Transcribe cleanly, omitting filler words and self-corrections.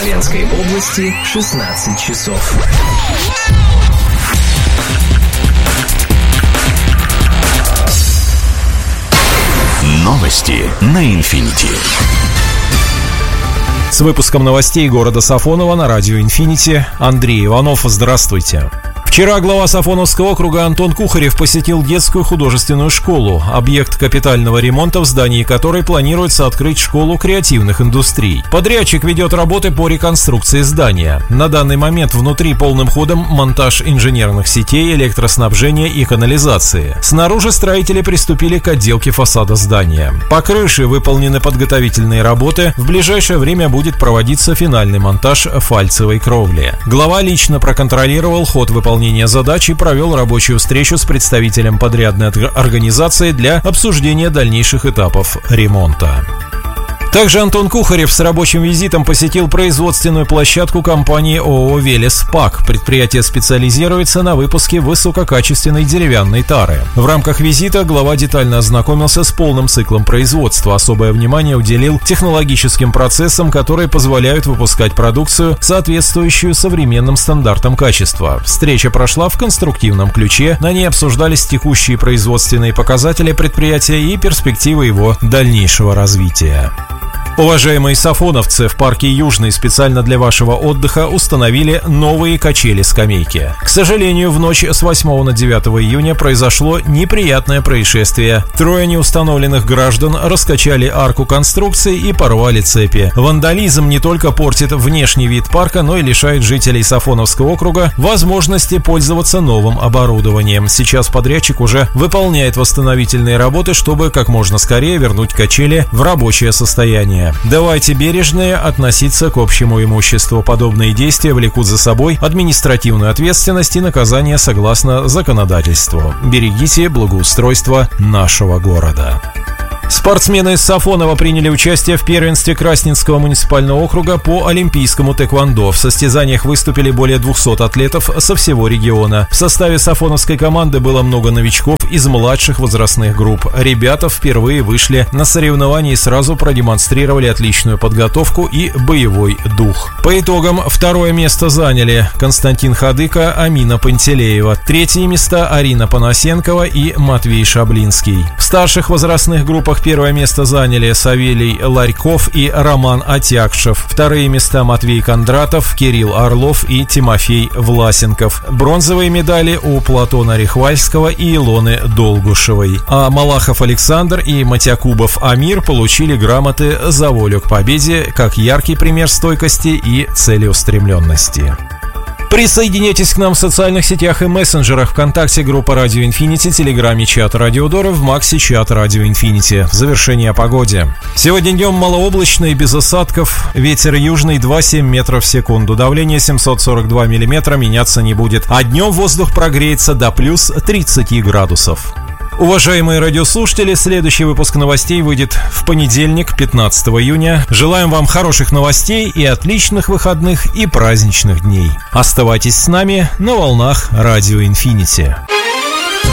Смоленской области 16 часов. Новости на Инфинити. С выпуском новостей города Сафоново на радио Инфинити Андрей Иванов. Здравствуйте. Вчера глава Сафоновского округа Антон Кухарев посетил детскую художественную школу, объект капитального ремонта, в здании которой планируется открыть школу креативных индустрий. Подрядчик ведет работы по реконструкции здания. На данный момент внутри полным ходом монтаж инженерных сетей, электроснабжения и канализации. Снаружи строители приступили к отделке фасада здания. По крыше выполнены подготовительные работы. В ближайшее время будет проводиться финальный монтаж фальцевой кровли. Глава лично проконтролировал ход выполнения задач и провел рабочую встречу с представителем подрядной организации для обсуждения дальнейших этапов ремонта. Также Антон Кухарев с рабочим визитом посетил производственную площадку компании ООО «Велес ПАК». Предприятие специализируется на выпуске высококачественной деревянной тары. В рамках визита глава детально ознакомился с полным циклом производства. Особое внимание уделил технологическим процессам, которые позволяют выпускать продукцию, соответствующую современным стандартам качества. Встреча прошла в конструктивном ключе. На ней обсуждались текущие производственные показатели предприятия и перспективы его дальнейшего развития. Уважаемые сафоновцы, в парке Южный специально для вашего отдыха установили новые качели-скамейки. К сожалению, в ночь с 8 на 9 июня произошло неприятное происшествие. Трое неустановленных граждан раскачали арку конструкции и порвали цепи. Вандализм не только портит внешний вид парка, но и лишает жителей Сафоновского округа возможности пользоваться новым оборудованием. Сейчас подрядчик уже выполняет восстановительные работы, чтобы как можно скорее вернуть качели в рабочее состояние. Давайте бережнее относиться к общему имуществу. Подобные действия влекут за собой административную ответственность и наказание согласно законодательству. Берегите благоустройство нашего города. Спортсмены из Сафонова приняли участие в первенстве Красненского муниципального округа по олимпийскому тэквондо. В состязаниях выступили более 200 атлетов со всего региона. В составе сафоновской команды было много новичков из младших возрастных групп. Ребята впервые вышли на соревнования и сразу продемонстрировали отличную подготовку и боевой дух. По итогам второе место заняли Константин Хадыка, Амина Пантелеева. Третьи места Арина Панасенкова и Матвей Шаблинский. В старших возрастных группах первое место заняли Савелий Ларьков и Роман Отякшев. Вторые места Матвей Кондратов, Кирилл Орлов и Тимофей Власенков. Бронзовые медали у Платона Рихвальского и Илоны Долгушевой. А Малахов Александр и Матякубов Амир получили грамоты за волю к победе, как яркий пример стойкости и целеустремленности. Присоединяйтесь к нам в социальных сетях и мессенджерах: ВКонтакте, группа Радио Инфинити, Телеграме чат Радио Дора, в Максе чат Радио Инфинити. В завершение о погоде. Сегодня днем малооблачно и без осадков. Ветер южный 2,7 метров в секунду. Давление 742 миллиметра, меняться не будет. А днем воздух прогреется до плюс 30 градусов. Уважаемые радиослушатели, следующий выпуск новостей выйдет в понедельник, 15 июня. Желаем вам хороших новостей и отличных выходных и праздничных дней. Оставайтесь с нами на волнах Радио Инфинити.